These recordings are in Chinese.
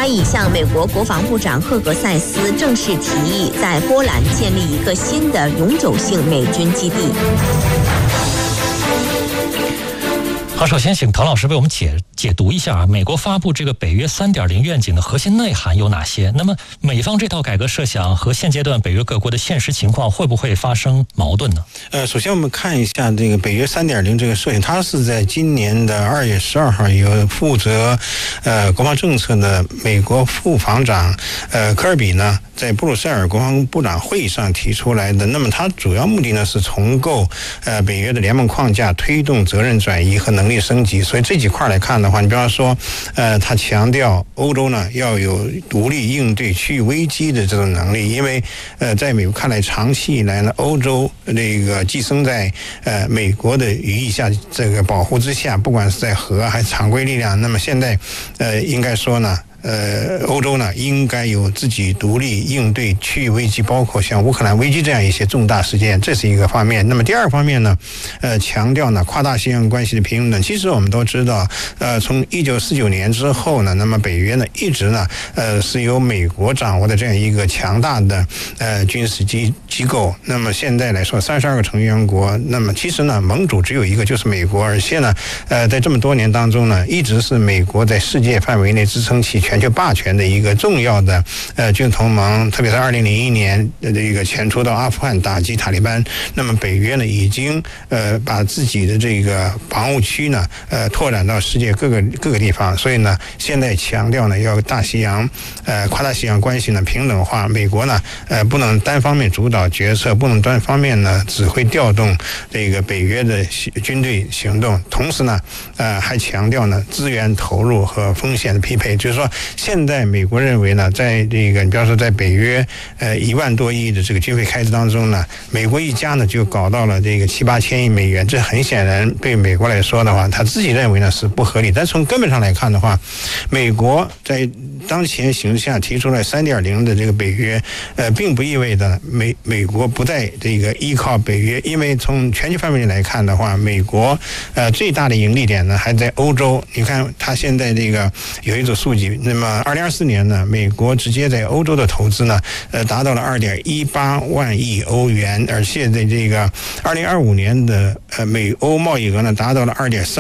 他已向美国国防部长赫格塞斯正式提议，在波兰建立一个新的永久性美军基地。 好，首先请滕老师为我们解读一下美国发布这个北约3.0愿景的核心内涵有哪些？那么美方这套改革设想和现阶段北约各国的现实情况会不会发生矛盾呢？ 首先我们看一下这个北约3.0这个设想，它是在今年的2月12号由负责国防政策的美国副防长科尔比呢在布鲁塞尔国防部长会议上提出来的。那么它主要目的呢是重构北约的联盟框架，推动责任转移和能力升级。所以这几块来看的话，你比方说他强调欧洲呢要有独立应对区域危机的这种能力，因为在美国看来，长期以来呢，欧洲这个寄生在美国的羽翼下，这个保护之下，不管是在核还是常规力量，那么现在应该说呢。欧洲呢应该有自己独立应对区域危机，包括像乌克兰危机这样一些重大事件，这是一个方面。那么第二方面呢，强调呢跨大西洋关系的平等。其实我们都知道，从1949年之后呢，那么北约呢一直呢是由美国掌握的这样一个强大的军事机构。那么现在来说，32个成员国，那么其实呢盟主只有一个，就是美国，而且呢在这么多年当中呢，一直是美国在世界范围内支撑起全球霸权的一个重要的军事同盟，特别是2001年的这个前出到阿富汗打击塔利班，那么北约呢已经把自己的这个防务区呢拓展到世界各个地方，所以呢现在强调呢要大西洋跨大西洋关系呢平等化，美国呢不能单方面主导决策，不能单方面呢指挥调动这个北约的军队行动，同时呢还强调呢资源投入和风险的匹配，就是说现在美国认为呢，在这个你比方说在北约1万多亿的这个军费开支当中呢，美国一家呢就搞到了这个7、8千亿美元，这很显然对美国来说的话，他自己认为呢是不合理。但从根本上来看的话，美国在当前形势下提出了3.0的这个北约，并不意味着美国不再这个依靠北约，因为从全球范围来看的话，美国最大的盈利点呢还在欧洲。你看它现在这个有一组数据，那么2024年呢，美国直接在欧洲的投资呢，达到了2.18万亿欧元，而且在这个2025年的美欧贸易额呢，达到了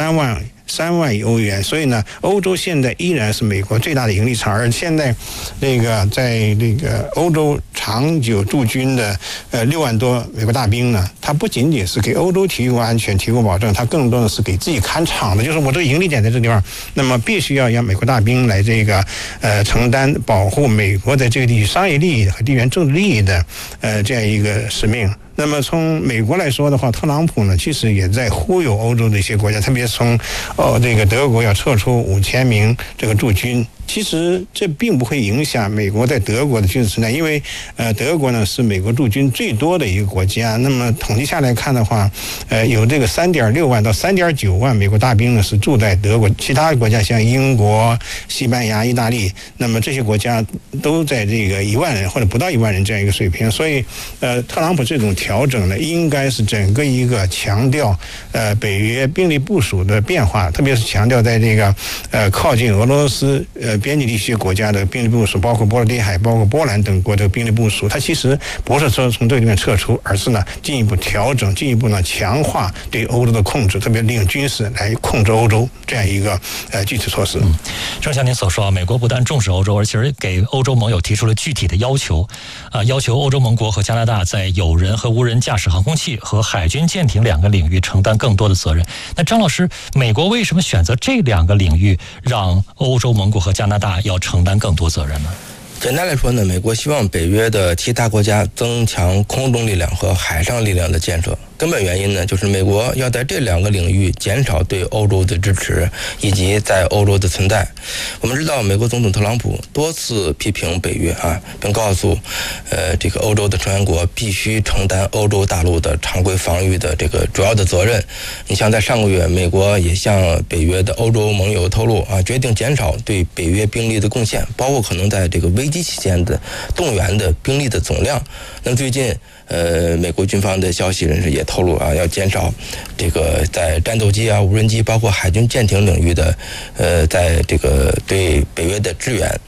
3万亿欧元，所以呢，欧洲现在依然是美国最大的盈利场，而现在这个在这个欧洲长久驻军的6万多美国大兵呢，它不仅仅是给欧洲提供安全、提供保证，它更多的是给自己看场的，就是我这个盈利点在这地方，那么必须要让美国大兵来这个承担保护美国在这个地区商业利益和地缘政治利益的这样一个使命。那么从美国来说的话，特朗普呢其实也在忽悠欧洲的一些国家，特别是从这个德国要撤出5000名这个驻军。其实这并不会影响美国在德国的军事存在，因为德国呢是美国驻军最多的一个国家。那么统计下来看的话，有这个3.6万到3.9万美国大兵呢是住在德国，其他国家像英国、西班牙、意大利，那么这些国家都在这个1万人或者不到1万人这样一个水平。所以特朗普这种调整呢，应该是整个一个强调北约兵力部署的变化，特别是强调在这个靠近俄罗斯边境地区国家的兵力部署，包括波罗的海、包括波兰等国的兵力部署，它其实不是说从这里面撤出，而是呢进一步调整，进一步呢强化对欧洲的控制，特别利用军事来控制欧洲这样一个具体措施。 正像您所说，美国不但重视欧洲，而且给欧洲盟友提出了具体的要求，要求欧洲盟国和加拿大在有人和无人驾驶航空器和海军舰艇2个领域承担更多的责任。那张老师，美国为什么选择这2个领域，让欧洲盟国和加拿大要承担更多责任呢？ 简单来说呢，美国希望北约的其他国家增强空中力量和海上力量的建设。根本原因呢，就是美国要在这2个领域减少对欧洲的支持以及在欧洲的存在。我们知道，美国总统特朗普多次批评北约并告诉这个欧洲的成员国必须承担欧洲大陆的常规防御的这个主要的责任。你像在上个月，美国也向北约的欧洲盟友透露决定减少对北约兵力的贡献，包括可能在这个危机期间的动员的兵力的总量。那么最近美国军方的消息人士也透露要减少这个在战斗机无人机包括海军舰艇领域的在这个对北约的支援。